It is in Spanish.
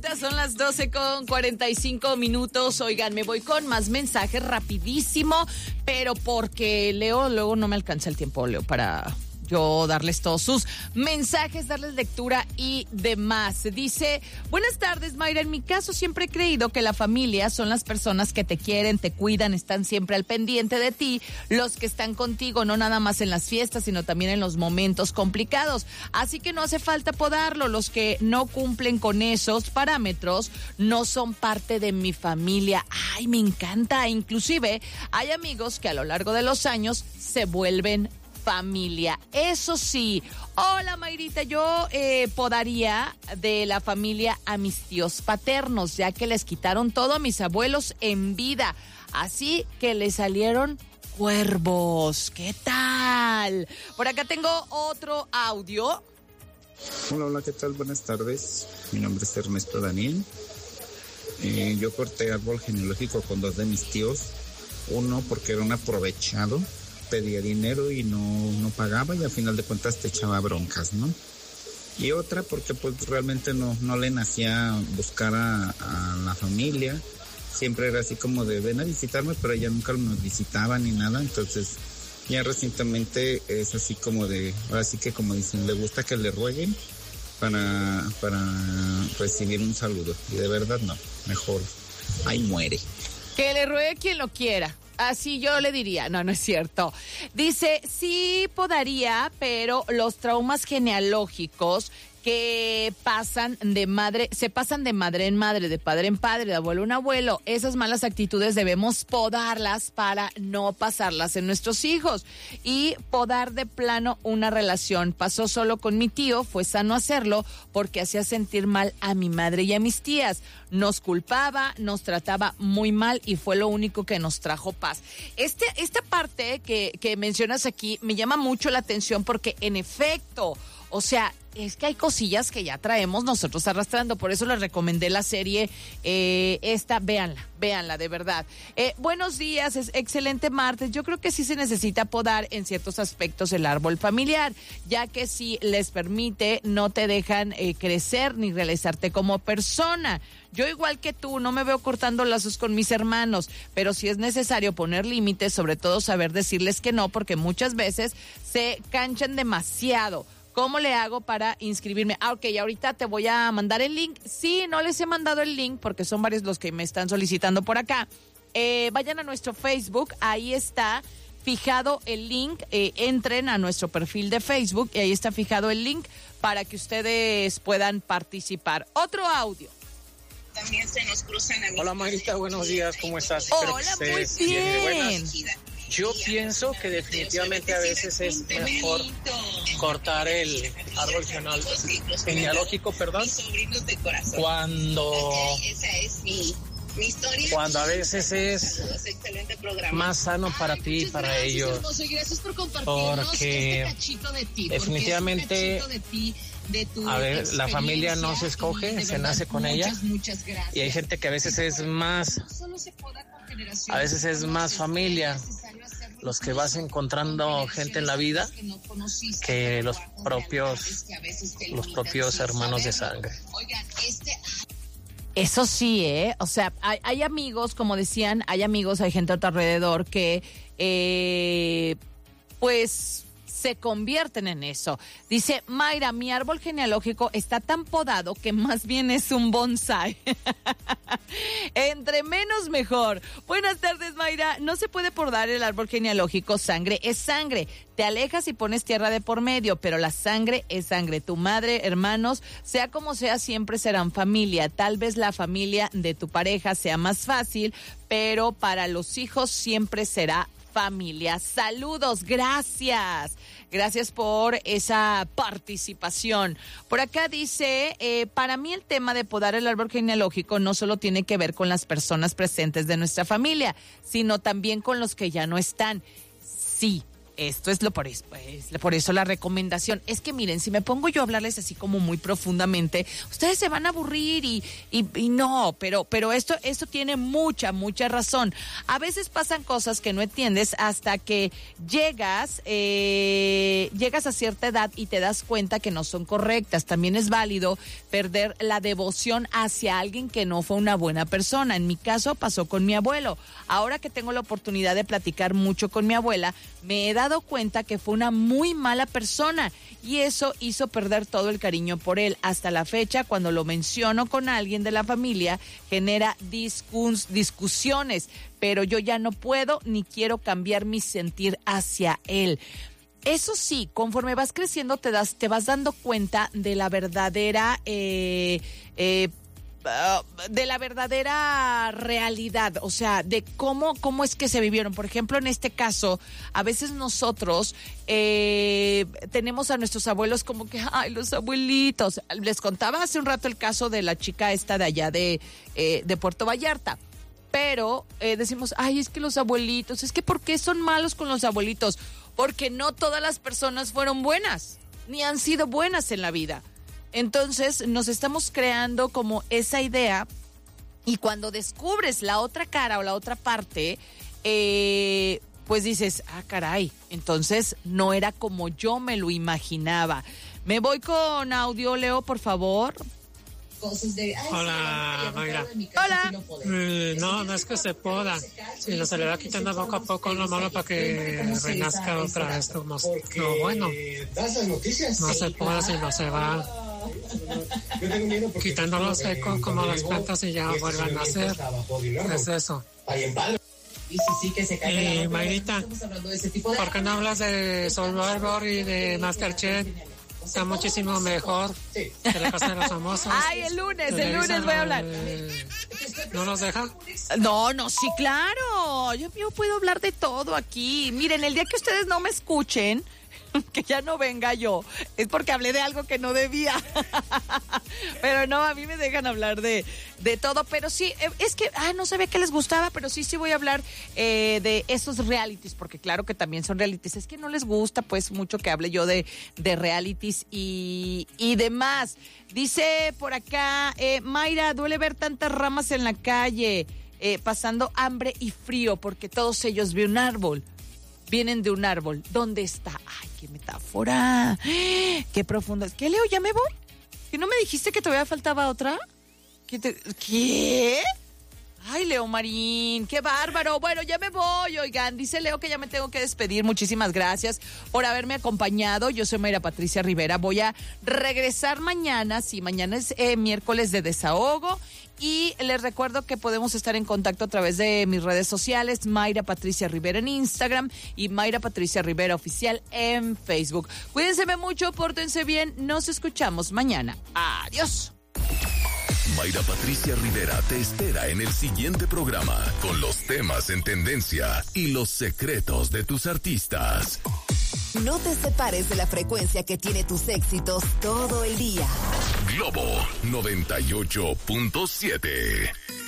Son las 12:45. Oigan, me voy con más mensajes rapidísimo, pero porque Leo, luego no me alcanza el tiempo, Leo, para yo darles todos sus mensajes, darles lectura y demás. Dice, buenas tardes, Mayra. En mi caso siempre he creído que la familia son las personas que te quieren, te cuidan, están siempre al pendiente de ti, los que están contigo, no nada más en las fiestas, sino también en los momentos complicados. Así que no hace falta podarlo. Los que no cumplen con esos parámetros no son parte de mi familia. Ay, me encanta. Inclusive hay amigos que a lo largo de los años se vuelven familia. Eso sí, hola Mayrita, yo podaría de la familia a mis tíos paternos, ya que les quitaron todo a mis abuelos en vida, así que les salieron cuervos. ¿Qué tal? Por acá tengo otro audio. Hola, ¿qué tal? Buenas tardes. Mi nombre es Ernesto Daniel. Yo corté árbol genealógico con 2 de mis tíos. Uno porque era un aprovechado, pedía dinero y no pagaba y al final de cuentas te echaba broncas, ¿no? Y otra porque pues realmente no le nacía buscar a la familia. Siempre era así como de ven a visitarme, pero ella nunca nos visitaba ni nada. Entonces ya recientemente es así como de, ahora sí que como dicen, le gusta que le rueguen para recibir un saludo. Y de verdad no, mejor ahí muere. Que le ruegue quien lo quiera. Así yo le diría, no es cierto. Dice, sí podaría, pero los traumas genealógicos que se pasan de madre en madre, de padre en padre, de abuelo en abuelo, esas malas actitudes debemos podarlas para no pasarlas en nuestros hijos. Y podar de plano una relación. Pasó solo con mi tío, fue sano hacerlo porque hacía sentir mal a mi madre y a mis tías. Nos culpaba, nos trataba muy mal y fue lo único que nos trajo paz. Esta parte que mencionas aquí me llama mucho la atención porque en efecto, o sea, es que hay cosillas que ya traemos nosotros arrastrando, por eso les recomendé la serie véanla de verdad. Buenos días, es excelente martes. Yo creo que sí se necesita podar en ciertos aspectos el árbol familiar, ya que si les permite, no te dejan crecer ni realizarte como persona. Yo igual que tú, no me veo cortando lazos con mis hermanos, pero sí es necesario poner límites, sobre todo saber decirles que no, porque muchas veces se canchan demasiado. ¿Cómo le hago para inscribirme? Ok, ahorita te voy a mandar el link. Sí, no les he mandado el link porque son varios los que me están solicitando por acá. Vayan a nuestro Facebook, ahí está fijado el link. Entren a nuestro perfil de Facebook y ahí está fijado el link para que ustedes puedan participar. Otro audio. También se nos cruzan amigos. Hola Marita, buenos días, ¿cómo estás? Hola, muy bien. Yo pienso que definitivamente a veces es mejor cortar el árbol genealógico, cuando a veces es más sano para ti y para ellos, porque definitivamente, a ver, la familia no se escoge, se nace con ella, y hay gente que a veces es más familia los que vas encontrando gente en la vida que los propios hermanos de sangre. Eso sí, o sea, hay amigos, como decían, hay gente a tu alrededor que, pues, se convierten en eso. Dice, Mayra, mi árbol genealógico está tan podado que más bien es un bonsai. Entre menos mejor. Buenas tardes, Mayra. No se puede podar el árbol genealógico. Sangre es sangre. Te alejas y pones tierra de por medio, pero la sangre es sangre. Tu madre, hermanos, sea como sea, siempre serán familia. Tal vez la familia de tu pareja sea más fácil, pero para los hijos siempre será familia. Saludos, gracias. Gracias por esa participación. Por acá dice, para mí el tema de podar el árbol genealógico no solo tiene que ver con las personas presentes de nuestra familia, sino también con los que ya no están. Sí, Esto es por eso la recomendación. Es que miren, si me pongo yo a hablarles así como muy profundamente, ustedes se van a aburrir y no, pero esto tiene mucha razón. A veces pasan cosas que no entiendes hasta que llegas a cierta edad y te das cuenta que no son correctas. También es válido perder la devoción hacia alguien que no fue una buena persona. En mi caso pasó con mi abuelo. Ahora que tengo la oportunidad de platicar mucho con mi abuela, me he dado cuenta que fue una muy mala persona y eso hizo perder todo el cariño por él. Hasta la fecha, cuando lo menciono con alguien de la familia, genera discusiones, pero yo ya no puedo ni quiero cambiar mi sentir hacia él. Eso sí, conforme vas creciendo te vas dando cuenta de la verdadera realidad, o sea, de cómo es que se vivieron. Por ejemplo, en este caso, a veces nosotros tenemos a nuestros abuelos como que, ay, los abuelitos. Les contaba hace un rato el caso de la chica esta de allá de Puerto Vallarta. Pero decimos, ay, es que los abuelitos, es que ¿por qué son malos con los abuelitos? Porque no todas las personas fueron buenas, ni han sido buenas en la vida. Entonces nos estamos creando como esa idea y cuando descubres la otra cara o la otra parte, pues dices, ah, caray, entonces no era como yo me lo imaginaba. Me voy con audio, Leo, por favor. Hola, Mayra. Hola. No es que se poda. Si no se le va quitando poco a poco lo malo para que renazca otra vez lo bueno. No se poda, sino se va quitando lo seco como las plantas y ya vuelven a nacer. Es eso. Mayrita, ¿por qué no hablas de Survivor y de Masterchef? Está muchísimo mejor que la Casa de los Famosos. Ay, el lunes voy a hablar. ¿No nos deja? No, sí, claro. Yo puedo hablar de todo aquí. Miren, el día que ustedes no me escuchen, que ya no venga yo, es porque hablé de algo que no debía. Pero no, a mí me dejan hablar de todo. Pero sí, es que, no sabía que les gustaba, pero sí voy a hablar de esos realities, porque claro que también son realities. Es que no les gusta, pues, mucho que hable yo de realities y demás. Dice por acá, Mayra, duele ver tantas ramas en la calle, pasando hambre y frío, porque todos ellos vienen de un árbol. ¿Dónde está? Ay, qué metáfora. Qué profunda. ¿Qué, Leo? ¿Ya me voy? ¿Que no me dijiste que todavía faltaba otra? ¿Qué? Ay, Leo Marín, qué bárbaro. Bueno, ya me voy, oigan. Dice Leo que ya me tengo que despedir. Muchísimas gracias por haberme acompañado. Yo soy Mayra Patricia Rivera. Voy a regresar mañana. Sí, mañana es miércoles de desahogo. Y les recuerdo que podemos estar en contacto a través de mis redes sociales, Mayra Patricia Rivera en Instagram y Mayra Patricia Rivera Oficial en Facebook. Cuídense mucho, pórtense bien. Nos escuchamos mañana. Adiós. Mayra Patricia Rivera te espera en el siguiente programa con los temas en tendencia y los secretos de tus artistas. No te separes de la frecuencia que tiene tus éxitos todo el día. Globo 98.7.